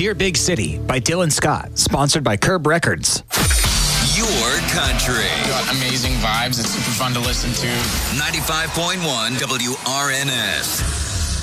Dear Big City by Dylan Scott, sponsored by Curb Records. Your country. Got amazing vibes. It's super fun to listen to. 95.1 WRNS.